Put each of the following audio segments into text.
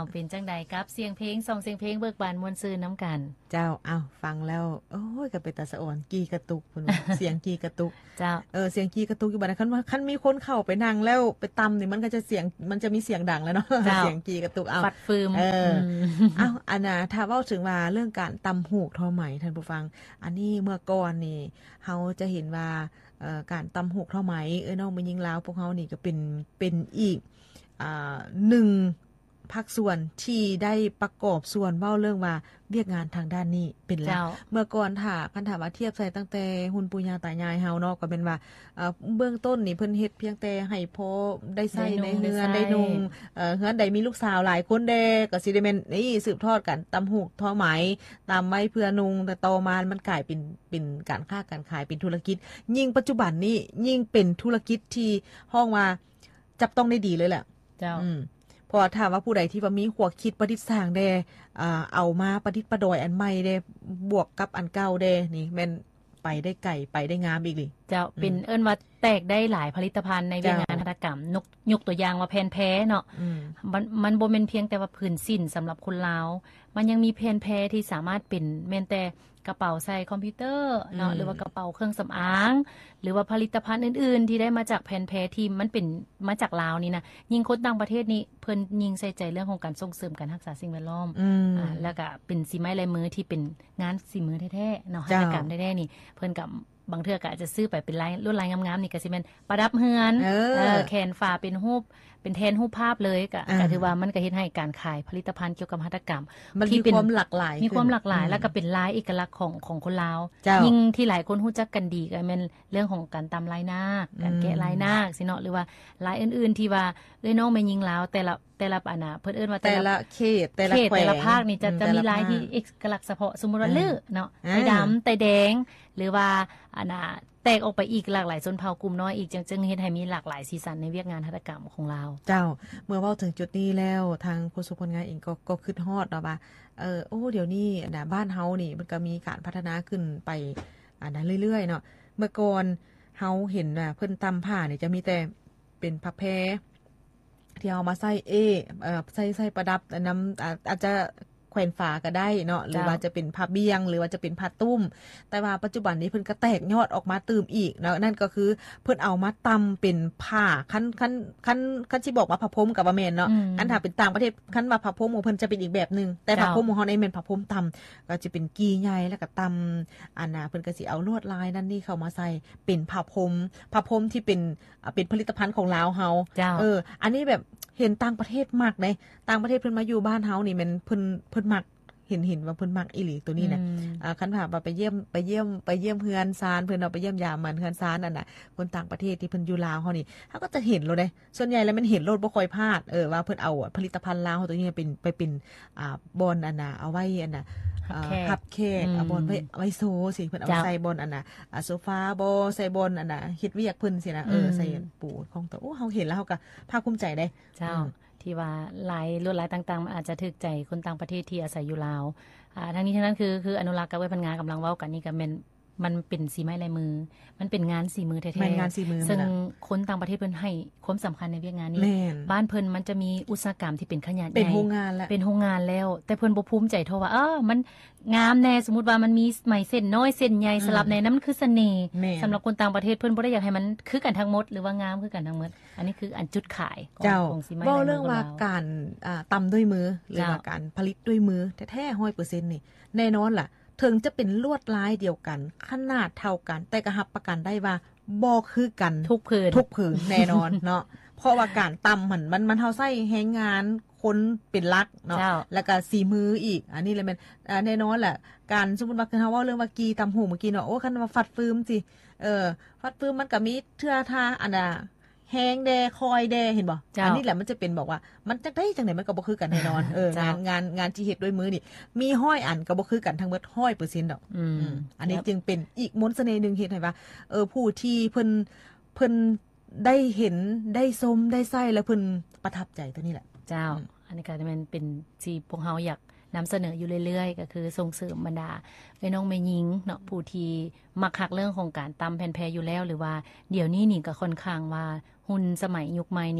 เป็นจังใดกับเสียงเพลง2เสียงเพลงเบิกบานม่วนซื่นน้ำกันเจ้าฟังแล้วโอ้ยก็เป็นตาสะอ่อนกีกระตุกพุ่น เสียงกีกระตุกเจ้าเสียงกีกระตุกอยู่บัดนั้นคันมีคนเข้าไปนั่งแล้วไปตำนี่มันก็จะเสียงมันจะมีเสียงดังแล้วเนาะเสียงกีกระตุกฟัดฟืมอันน่ะถ้าเว้าถึงว่าเรื่องการตำหูกทอไหมท่านผู้ฟังอันนี้เมื่อก่อนนี่เฮาจะเห็นว่าการตำหูกทอไหมน้องแม่หญิงลาวพวกเฮานี่ก็เป็นอีกหนึ่งภาคส่วนที่ได้ประกอบส่วนเว้าเรื่องว่าเวียกงานทางด้านนี้เป็นหลักเมื่อก่อนคันถามว่าเทียบใส่ตั้งแต่หุ่นปู่ย่าตายายเฮาเนาะก็เป็นว่าเบื้องต้นนี่เพิ่นเฮ็ดเพียงแต่ให้พอได้ใช้ในเฮือนได้นุ่งเฮือนใดมีลูกสาวหลายคนเด้ก็สิได้แม่นนี่สืบทอดกันตำหูกทอไหมตำไว้เพื่อนุ่งแต่ต่อมามันกลายเป็นการค้าการขายเป็นธุรกิจยิ่งปัจจุบันนี้ยิ่งเป็นธุรกิจที่ห้องว่าจับต้องได้ดีเลยแหละเจ้าพอถามว่าผู้ใดที่ว่ามีหัวคิดประดิษฐ์สร้างได้เอามาประดิษฐ์ประดอยอันใหม่ได้บวกกับอันเก่าได้นี่แม่นไปได้ไกลไปได้งามอีกเลยเจ้าเป็นเอิ้นว่าแตกได้หลายผลิตภัณฑ์ในเวียกงานหัตถกรรมยกตัวอย่างว่าแผ่นแพ้เนาะมันบ่แม่นเพียงแต่ว่าพื้นสิ้นสำหรับคนลาวมันยังมีแผ่นแพ้ที่สามารถเป็นแม่นแต่กระเป๋าใส่คอมพิวเตอร์เนาะหรือว่ากระเป๋าเครื่องสำอางหรือว่าผลิตภัณฑ์อื่นๆที่ได้มาจากแผ่นแพรที่มันเป็นมาจากลาวนี่นะยิ่งคนต่างประเทศนี่เพิ่นยิ่งใส่ใจเรื่องของการส่งเสริมการรักษาสิ่งแวดล้อมแล้วก็เป็นสีไม้ลายมือที่เป็นงานสีมือแท้ๆเนาะหัตถกรรมแท้ๆนี่เพิ่นกับบางเทื่อก็อาจจะซื้อไปเป็นลายลวดลายงามๆนี่ก็สิแม่นประดับเฮือนแขนฝาเป็นรูปเป็นแทนรูปภาพเลยก็ถือว่ามันก็เฮ็ดให้การขายผลิตภัณฑ์เกี่ยวกับหัตถกรรมที่มีความหลากหลายแล้วก็เป็นลายเอกลักษณ์ของคนลาวยิ่งที่หลายคนรู้จักกันดีก็แม่นเรื่องของการตำลายนาคการแกะลายนาคสิเนาะหรือว่าลายอื่นๆที่ว่าน้องแม่หญิงลาวแต่ละอันน่ะเพิ่นเอิ้นว่าแต่ละเขตแต่ละภาคนี่จะมีลายที่เอกลักษณ์เฉพาะสมมุติว่าลือเนาะไต้ดำไต้แดงหรือว่าอันน่ะแตกออกไปอีกหลากหลายชนเผ่ากลุ่มน้อยอีกจึงเฮ็ดให้มีหลากหลายสีสันในเวียกงานหัตถกรรมของเราเจ้าเมื่อเว้าถึงจุดนี้แล้วทางผู้สุพลงานเองก็คิดฮอดเนาะว่าเดี๋ยวนี้น่ะบ้านเฮานี่มันก็มีการพัฒนาขึ้นไปเรื่อยๆเนาะเมื่อก่อนเฮาเห็นว่าเพิ่นตำผ้านี่จะมีแต่เป็นผ้าแพรที่เอามาใส่ใส่ประดับนำอาจจะแขวนฝาก็ได้เนาะหรือว่าจะเป็นผ้าเบียงหรือว่าจะเป็นผ้าตุ้มแต่ว่าปัจจุบันนี้เพิ่นก็แตกยอดออกมาตื่มอีกเนาะนั่นก็คือเพิ่นเอามาตำเป็นผ้าคันสิบอกว่าผ้าพรมกับว่าแม่นเนาะอันถ้าเป็นต่างประเทศคันว่าผ้าพรมของเพิ่นจะเป็นอีกแบบนึงแต่ผ้าพรมของเฮานี่แม่นผ้าพรมตำก็จะเป็นกีใหญ่แล้วก็ตำอันน่ะเพิ่นก็สิเอาลวดลายนั่นนี่เข้ามาใส่เป็นผ้าพรมที่เป็นผลิตภัณฑ์ของลาวเฮาอันนี้แบบเห็นต่างประเทศมากเลยต่างประเทศเพิ่นมาอยู่บ้านเฮานี่มันเพิ่นมักเห็นว่าเพิ่นมักอีหลีตัวนี้นะคันพาไปเยี่ยมเฮือนซานเพิ่นเอาไปเยี่ยมยามมันเฮือนซานนั่นน่ะคนต่างประเทศที่เพิ่นอยู่ลาวเฮานี่เฮาก็จะเห็นโลดเด้ส่วนใหญ่แล้วมันเห็นโลดบ่ค่อยพลาดว่าเพิ่นเอาผลิตภัณฑ์ลาวเฮาตัวนี้เป็นบอนอันน่ะเอาไว้อันน่ะฮับแขกเอาบอนไว้โซสิเพิ่นเอาใส่บอนอันน่ะโซฟาบ่ใส่บอนอันน่ะเฮ็ดเวียกเพิ่นสินะใส่ปูของตัวเฮาเห็นแล้วเฮาก็ภาคภูมิใจเด้เจ้าที่ว่าลายลวดลายต่างๆมันอาจจะถึกใจคนต่างประเทศที่อาศัยอยู่ลาวทั้งนี้ทั้งนั้นคืออนุรักษ์กับไว้พันงานกำลังเว้ากันนี่ก็มันเป็นสีไม้ลายมือมันเป็นงานสีมือแท้ๆซึ่งคนต่างประเทศเพิ่นให้ความสำคัญในเวียกงานนี้บ้านเพิ่นมันจะมีอุตสาหกรรมที่เป็นขนาดใหญ่เป็นโรงงานแล้วแต่เพิ่นบ่ภูมิใจเท่าว่ามันงามแน่สมมุติว่ามันมีไหมเส้นน้อยเส้นใหญ่สลับในนั้นมันคือเสน่ห์สำหรับคนต่างประเทศเพิ่นบ่ได้อยากให้มันคือกันทั้งหมดหรือว่างามคือกันทั้งหมดอันนี้คืออันจุดขายของสีไม้ลายมือเรื่องว่าการตำด้วยมือหรือว่าการผลิตด้วยมือแท้ๆ 100% นี่แน่นอนล่ะถึงจะเป็นลวดลายเดียวกันขนาดเท่ากันแต่ก็รับประกันได้ว่าบ่คือกันทุกผืนแน่นอนเนาะเพราะว่าการตำมันเฮาใช้แรงงานคนเป็นหลักเนาะแล้วก็สีมืออีกอันนี้เลยมันแน่นอนแหละการสมมุติว่าคือเฮาเว้าเรื่องว่ากีตำหูเมื่อกี้เนาะคันว่าฟัดฟืมสิฟัดฟืมมันก็มีเทื่อท่าอันน่ะแฮงแดคอยแดเห็นบ่อันนี้แหละมันจะเป็นบอกว่ามันจังได๋จังได๋มันก็บ่คือกันแน่นอนงานที่เฮ็ดด้วยมือนี่มี100อันก็บ่คือกันทั้งหมด 100% ดอกอันนี้จึงเป็นอีกมนต์เสน่ห์นึงเฮ็ดให้ว่าผู้ที่เพิ่นได้เห็นได้ชมได้ใช้แล้วเพิ่นประทับใจตัวนี้แหละเจ้าอันนี้ก็มันเป็นที่พวกเฮาอยากนำเสนออยู่เรื่อยๆก็คือส่งเสริมบรรดาไอ้น้องแม่หญิงเนาะผู้ที่มักคักเรื่องของการตำแผ่นแพรอยู่แล้วหรือว่าเดี๋ยวนี้นี่ก็ค่อนข้างว่าหุ่นสมัยยุคใหม่นี่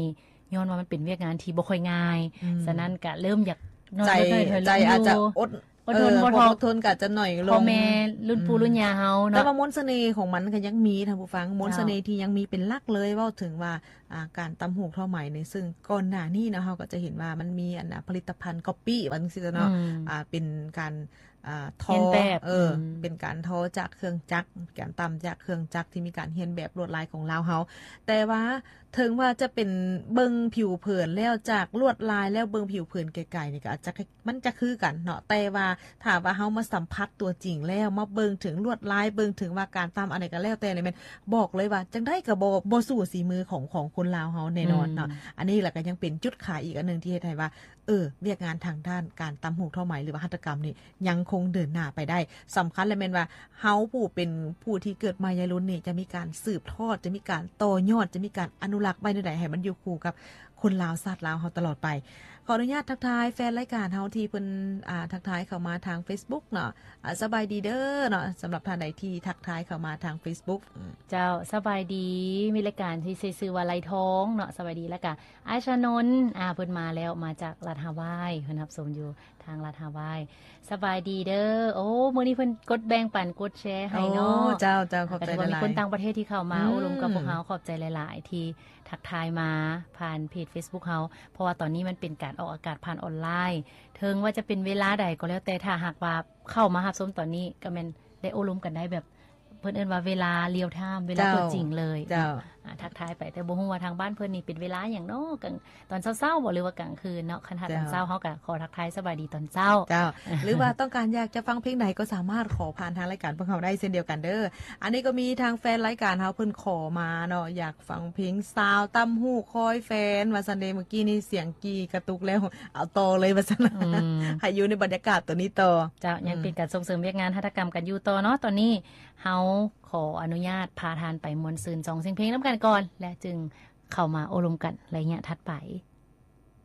ย้อนว่ามันเป็นเวียกงานที่บ่ค่อยง่ายฉะนั้นก็เริ่มอยากใจอาจจะอดทนบ่ทนก็จะหน่อยลงพ่อแม่รุ่นปู่รุ่นย่าเฮาเนาะแต่ว่ามนต์เสน่ห์ของมันก็ยังมีท่านผู้ฟังมนต์เสน่ห์ที่ยังมีเป็นหลักเลยเว้าถึงว่าการตำหูกท่อไหมในซึ่งก่อนหน้านี้นะเฮาก็จะเห็นว่ามันมีผลิตภัณฑ์ก๊อปปี้ว่าจังซี่เนาะเป็นการทอเป็นการทอจากเครื่องจักรการตำจากเครื่องจักรที่มีการเรียนแบบลวดลายของลาวเฮาแต่ว่าถึงว่าจะเป็นเบิ่งผิวเผินแล้วจากลวดลายแล้วเบิ่งผิวเผินไกลๆนี่ก็อาจจะมันจะคือกันเนาะแต่ว่าถ้าว่าเฮามาสัมผัสตัวจริงแล้วมาเบิ่งถึงลวดลายเบิ่งถึงว่าการตำอะไรก็แล้วแต่เลยแม่นบอกเลยว่าจังได๋ก็บ่สู้ฝีมือของคนลาวเฮาแน่นอนเนาะอันนี้แหละก็ยังเป็นจุดขายอีกอันนึงที่เฮ็ดให้ว่าเวียกงานทางด้านการตำหูกท่อไหมหรือว่าหัตถกรรมนี่ยังคงเดินหน้าไปได้สำคัญเลยแม่นว่าเฮาผู้เป็นผู้ที่เกิดมายายรุ่นนี่จะมีการสืบทอดจะมีการต่อยอดจะมีการอนุรักษ์ไว้ในใดให้มันอยู่คู่กับคนลาวชาติลาวเฮาตลอดไปขออนุญาตทักทายแฟนรายการเฮาที่เพิ่นทักทายเข้ามาทาง Facebook เนาะสบายดีเด้อเนาะสำหรับท่านใดที่ทักทายเข้ามาทาง Facebook เจ้าสบายดีมีรายการที่ชื่อว่าไลท้องเนาะสบายดีแล้วก็อาชนนท์เพิ่นมาแล้วมาจากรัฐฮาวายเพิ่นรับชมอยู่ทางรัฐฮาวายสบายดีเด้อโอ้มื้อนี้เพิ่นกดแบ่งปันกดแชร์ให้เนาะเจ้าขอบใจหลายๆมีคนต่างประเทศที่เข้ามาอบรมกับพวกเฮาขอบใจหลายๆที่ทักทายมาผ่านเพจ Facebook เฮาเพราะว่าตอนนี้มันเป็นการออกอากาศผ่านออนไลน์ถึงว่าจะเป็นเวลาใดก็แล้วแต่ถ้าหากว่าเข้ามารับชมตอนนี้ก็แม่นได้อบรมกันได้แบบเพิ่นเอิ้นว่าเวลาเรียลไทม์เวลาตัวจริงเลยทักทายไปแต่บ่ฮู้ว่าทางบ้านเพิ่นนี่เป็นเวลาหยังเนาะกลางตอนเช้าๆบ่หรือว่ากลางคืนเนาะคันถ้าตอนเช้าเฮาก็ขอทักทายสบายดีตอนเช้าหรือว่าต้องการอยากจะฟังเพลงไหนก็สามารถขอผ่านทางรายการพวกเราได้เช่นเดียวกันเด้ออันนี้ก็มีทางแฟนรายการเฮาเพิ่นขอมาเนาะอยากฟังเพลงซาวตำฮู้คอยแฟนว่าซั่นเด้เมื่อกี้นี่เสียงกีกระตุกแล้วเอาต่อเลยว่าซั่นให้อยู่ในบรรยากาศตัวนี้ต่อจ้ะยังเป็นการส่งเสริมเวียกงานหัตถกรรมกันอยู่ต่อเนาะตอนนี้เฮาขออนุญาตพาทานไปมวลซืน2เสียงเพลงนำกันก่อนและจึงเข้ามาอบรมกันอะไรเงี้ยถัดไป